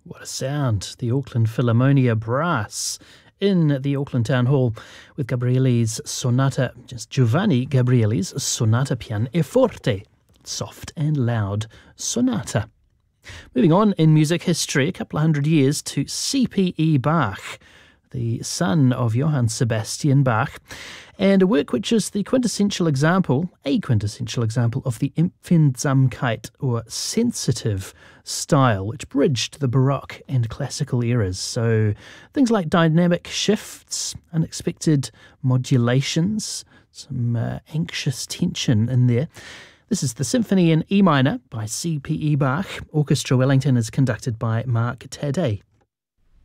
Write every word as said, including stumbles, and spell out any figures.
What a sound. The Auckland Philharmonia Brass in the Auckland Town Hall with Gabrieli's Sonata, just Giovanni Gabrieli's Sonata Pianoforte, soft and loud sonata. Moving on in music history, a couple of hundred years to C P E Bach, the son of Johann Sebastian Bach, and a work which is the quintessential example, a quintessential example of the Empfindsamkeit, or sensitive style, which bridged the Baroque and classical eras. So things like dynamic shifts, unexpected modulations, some uh, anxious tension in there. This is the Symphony in E minor by C P E Bach. Orchestra Wellington is conducted by Mark Taddei.